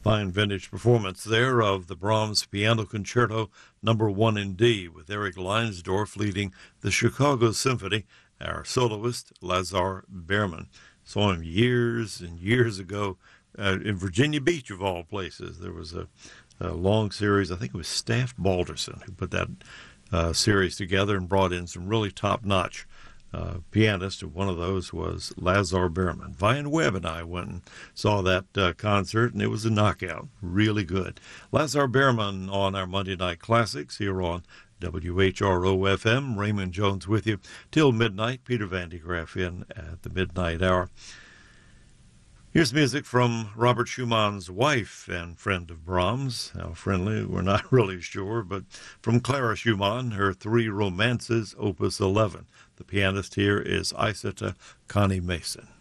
Fine vintage performance there of the Brahms Piano Concerto Number 1 in D, with Eric Leinsdorf leading the Chicago Symphony, our soloist Lazar Berman. Saw him years and years ago in Virginia Beach, of all places. There was a long series. I think it was Staff Balderson who put that series together and brought in some really top-notch pianist, and one of those was Lazar Berman. Vian Webb and I went and saw that concert, and it was a knockout. Really good. Lazar Berman on our Monday Night Classics here on WHRO-FM. Raymond Jones with you till midnight. Peter Van de Graaff in at the midnight hour. Here's music from Robert Schumann's wife and friend of Brahms. How friendly, we're not really sure, but from Clara Schumann, her Three Romances, Opus 11. The pianist here is Isata Connie Mason.